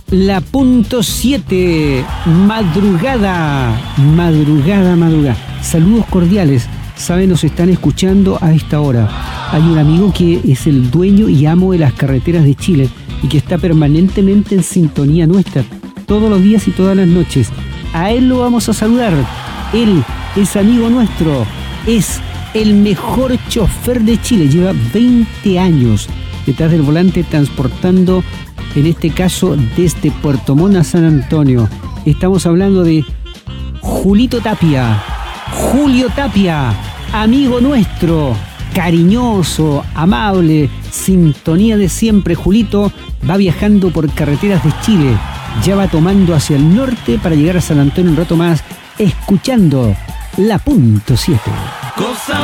La punto 7, madrugada. Saludos cordiales. Saben, nos están escuchando a esta hora. Hay un amigo que es el dueño y amo de las carreteras de Chile y que está permanentemente en sintonía nuestra, todos los días y todas las noches. A él lo vamos a saludar. Él es amigo nuestro, es el mejor chofer de Chile, lleva 20 años detrás del volante transportando, en este caso, desde Puerto Montt a San Antonio. Estamos hablando de Julio Tapia, amigo nuestro, cariñoso, amable, sintonía de siempre. Julito va viajando por carreteras de Chile, ya va tomando hacia el norte para llegar a San Antonio un rato más, escuchando la punto 7.